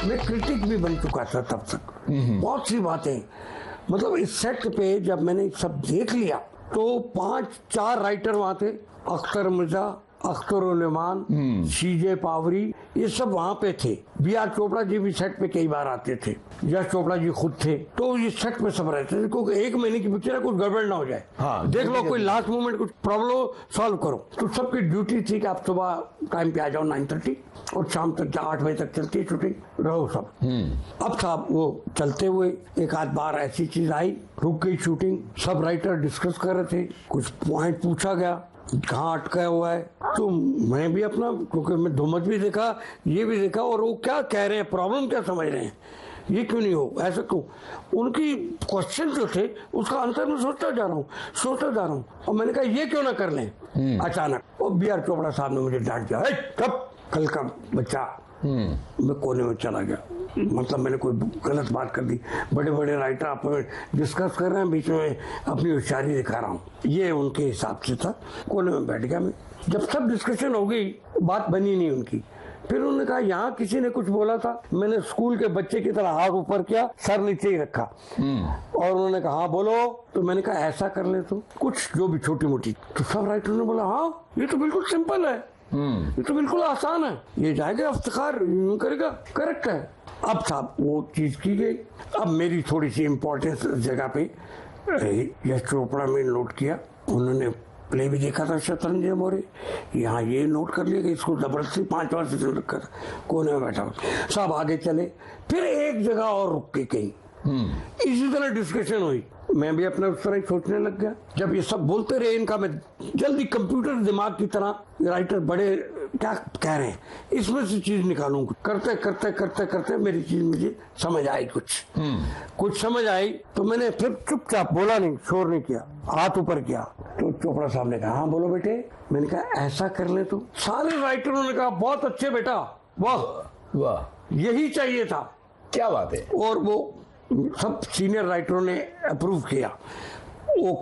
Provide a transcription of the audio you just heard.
मैं क्रिटिक भी बन चुका था तब तक। बहुत सी बातें, मतलब इस सेट पे जब मैंने सब देख लिया तो 5-4 राइटर वहां थे, अख्तर मिर्जा, अख्तर उलेमान, सीजे पावरी, ये सब वहां पे थे। बी.आर. चोपड़ा जी भी सेट पे कई बार आते थे, यश चोपड़ा जी खुद थे, तो ये सेट पे सब रहते थे क्योंकि 1 महीने की पिक्चर है, कुछ गड़बड़ ना हो जाए। देख लो कोई लास्ट मोमेंट कुछ प्रॉब्लम सॉल्व करो। तो सबकी ड्यूटी थी कि आप सुबह टाइम पे आ जाओ 9:30 और शाम तक 8 बजे तक चलती है शूटिंग, रहो सब। अब साहब वो चलते हुए एक आध बार ऐसी चीज आई, रुक गई शूटिंग, सब राइटर डिस्कस कर रहे थे, कुछ पॉइंट पूछा गया, कहाँ अटका हुआ है, तो मैं भी अपना, क्योंकि मैं धुमत भी देखा, ये भी देखा, और वो क्या कह रहे हैं, प्रॉब्लम क्या समझ रहे हैं, ये क्यों नहीं हो, ऐसा क्यों, उनकी क्वेश्चन जो थे उसका आंसर मैं सोचता जा रहा हूँ, और मैंने कहा ये क्यों ना कर लें। अचानक और बी.आर. चोपड़ा साहब ने मुझे डांट दिया, कब कल का बच्चा। मैं कोने में चला गया, मतलब मैंने कोई गलत बात कर दी। बड़े बड़े राइटर आप डिस्कस कर रहे हैं, बीच में अपनी होशियारी दिखा रहा हूँ, ये उनके हिसाब से था। कोने में बैठ गया मैं। जब सब डिस्कशन हो गई, बात बनी नहीं उनकी। फिर उन्होंने कहा यहाँ किसी ने कुछ बोला था, मैंने स्कूल के बच्चे की तरह हाथ ऊपर किया, सर नीचे ही रखा, और उन्होंने कहा हाँ बोलो। तो मैंने कहा ऐसा कर ले तो कुछ जो भी छोटी मोटी। तो सब राइटर ने बोला हाँ ये तो बिल्कुल सिंपल है, ये तो बिल्कुल आसान है, ये जाएगा इफ्तिखार यूं करेगा, करेक्ट है। अब साहब वो चीज की गई। अब मेरी थोड़ी सी इम्पोर्टेंस जगह पे यश चोपड़ा में नोट किया, उन्होंने प्ले भी देखा था शतरंज मोरे, यहाँ ये नोट कर लिया कि इसको जबरदस्ती 5 बार से रखा था, कोने में बैठा। साहब आगे चले, फिर एक जगह और रुक के गई, इसी तरह डिस्कशन हुई। मैं भी अपना उस तरह ही सोचने लग गया। जब ये सब बोलते रहे, इनका मैं जल्दी कंप्यूटर दिमाग की तरह राइटर बड़े क्या कह रहे हैं इसमें से चीज निकालूं। करते करते करते करते मेरी चीज मुझे समझ आई, कुछ समझ आई, तो मैंने फिर चुपचाप बोला नहीं, शोर नहीं किया, हाथ ऊपर किया। तो चोपड़ा साहब ने कहा हाँ बोलो बेटे। मैंने कहा ऐसा कर ले तो। सारे राइटरों ने कहा बहुत अच्छे बेटा, वाह वाह, यही चाहिए था, क्या बात है। और वो सब सीनियर राइटरों ने अप्रूव किया। वो